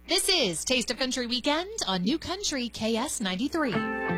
This is Taste of Country Weekend on New Country KS 93.